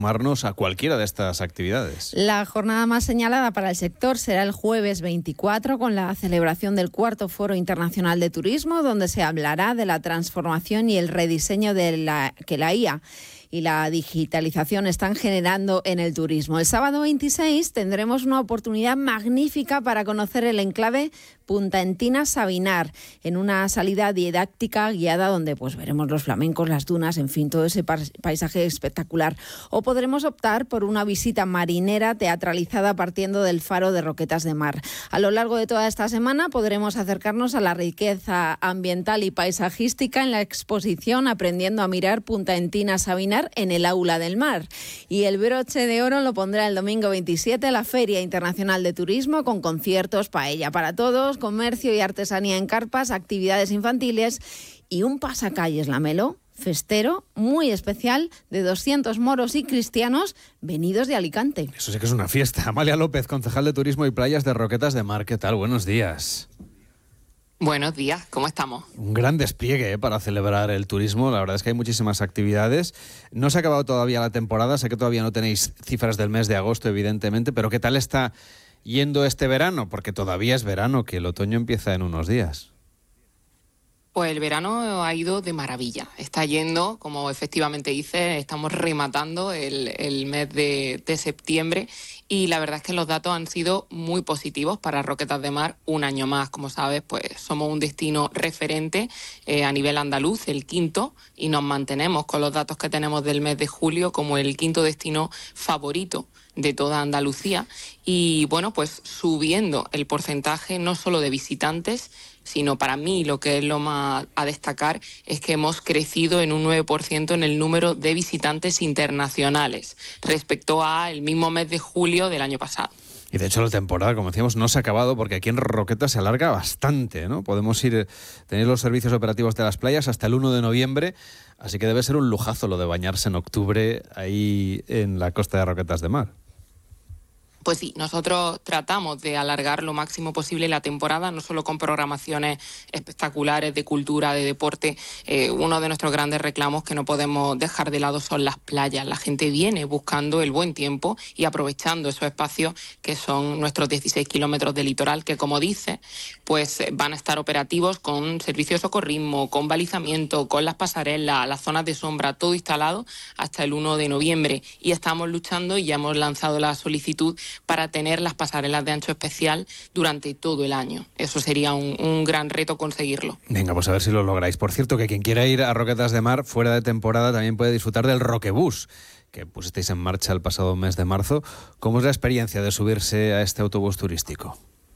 sumarnos a cualquiera de estas actividades. La jornada más señalada para el sector será el jueves 24 con la celebración del cuarto Foro Internacional de Turismo, donde se hablará de la transformación y el rediseño que la IA y la digitalización están generando en el turismo. El sábado 26 tendremos una oportunidad magnífica para conocer el enclave Punta Encinas Sabinar, en una salida didáctica guiada donde pues veremos los flamencos, las dunas, en fin, todo ese paisaje espectacular. O podremos optar por una visita marinera teatralizada partiendo del faro de Roquetas de Mar. A lo largo de toda esta semana podremos acercarnos a la riqueza ambiental y paisajística en la exposición Aprendiendo a mirar Punta Encinas Sabinar en el Aula del Mar. Y el broche de oro lo pondrá el domingo 27 la Feria Internacional de Turismo, con conciertos, paella para todos, comercio y artesanía en carpas, actividades infantiles y un pasacalles Lamelo festero muy especial de 200 moros y cristianos venidos de Alicante. Eso sí que es una fiesta. Amalia López, concejal de Turismo y Playas de Roquetas de Mar. ¿Qué tal? Buenos días. Buenos días, ¿cómo estamos? Un gran despliegue para celebrar el turismo. La verdad es que hay muchísimas actividades. No se ha acabado todavía la temporada. Sé que todavía no tenéis cifras del mes de agosto, evidentemente, pero ¿qué tal está yendo este verano? Porque todavía es verano, que el otoño empieza en unos días. Pues el verano ha ido de maravilla. Está yendo, como efectivamente dice, estamos rematando el mes de septiembre y la verdad es que los datos han sido muy positivos para Roquetas de Mar un año más. Como sabes, pues somos un destino referente a nivel andaluz, el quinto, y nos mantenemos con los datos que tenemos del mes de julio como el quinto destino favorito de toda Andalucía. Y bueno, pues subiendo el porcentaje no solo de visitantes, sino para mí lo que es lo más a destacar es que hemos crecido en un 9% en el número de visitantes internacionales respecto al mismo mes de julio del año pasado. Y de hecho la temporada, como decíamos, no se ha acabado porque aquí en Roquetas se alarga bastante, ¿no? Podemos tener los servicios operativos de las playas hasta el 1 de noviembre, así que debe ser un lujazo lo de bañarse en octubre ahí en la costa de Roquetas de Mar. Pues sí, nosotros tratamos de alargar lo máximo posible la temporada, no solo con programaciones espectaculares de cultura, de deporte. Uno de nuestros grandes reclamos que no podemos dejar de lado son las playas. La gente viene buscando el buen tiempo y aprovechando esos espacios que son nuestros 16 kilómetros de litoral, que como dice, pues van a estar operativos con servicio de socorrismo, con balizamiento, con las pasarelas, las zonas de sombra, todo instalado hasta el 1 de noviembre. Y estamos luchando y ya hemos lanzado la solicitud para tener las pasarelas de ancho especial durante todo el año. Eso sería un gran reto conseguirlo. Venga, pues a ver si lo lográis. Por cierto, que quien quiera ir a Roquetas de Mar fuera de temporada también puede disfrutar del Roquebús, que pusisteis en marcha el pasado mes de marzo. ¿Cómo es la experiencia de subirse a este autobús turístico?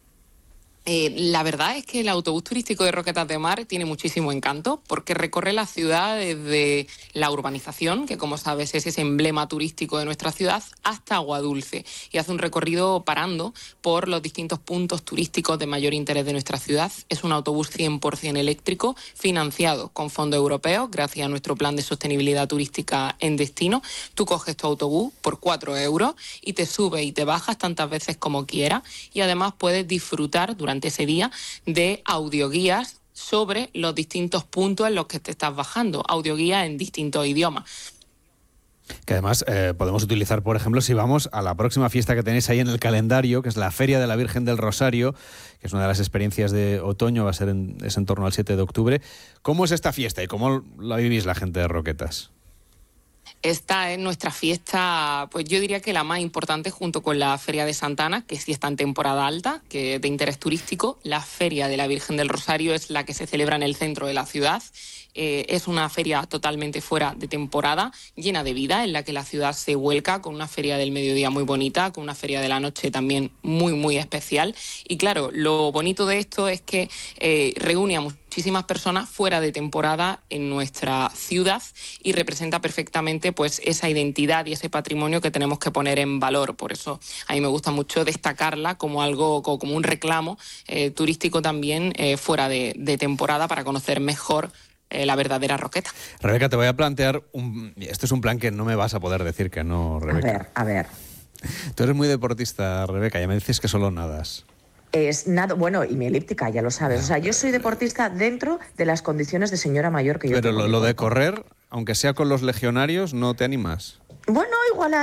La verdad es que el autobús turístico de Roquetas de Mar tiene muchísimo encanto porque recorre la ciudad desde la urbanización, que como sabes es ese emblema turístico de nuestra ciudad, hasta Aguadulce, y hace un recorrido parando por los distintos puntos turísticos de mayor interés de nuestra ciudad. Es un autobús 100% eléctrico, financiado con fondos europeos gracias a nuestro plan de sostenibilidad turística en destino. Tú coges tu autobús por 4 euros y te subes y te bajas tantas veces como quieras, y además puedes disfrutar durante ese día de audioguías sobre los distintos puntos en los que te estás bajando, audioguías en distintos idiomas. Que además podemos utilizar, por ejemplo, si vamos a la próxima fiesta que tenéis ahí en el calendario, que es la Feria de la Virgen del Rosario, que es una de las experiencias de otoño, va a ser es en torno al 7 de octubre. ¿Cómo es esta fiesta y cómo la vivís la gente de Roquetas? Esta es nuestra fiesta, pues yo diría que la más importante junto con la Feria de Santana, que sí está en temporada alta, que es de interés turístico. La Feria de la Virgen del Rosario es la que se celebra en el centro de la ciudad. Es una feria totalmente fuera de temporada, llena de vida, en la que la ciudad se vuelca con una feria del mediodía muy bonita, con una feria de la noche también muy, muy especial. Y claro, lo bonito de esto es que reúne a muchísimas personas fuera de temporada en nuestra ciudad y representa perfectamente pues esa identidad y ese patrimonio que tenemos que poner en valor. Por eso a mí me gusta mucho destacarla como algo, como un reclamo turístico también fuera de temporada para conocer mejor la verdadera Roqueta. Rebeca, te voy a plantear esto es un plan que no me vas a poder decir que no, Rebeca. A ver. Tú eres muy deportista, Rebeca, ya me dices que solo nadas. Es nada, bueno, y mi elíptica, ya lo sabes. O sea, yo soy deportista dentro de las condiciones de señora mayor que yo tengo. Pero lo de correr, aunque sea con los legionarios, ¿no te animas? Bueno, igual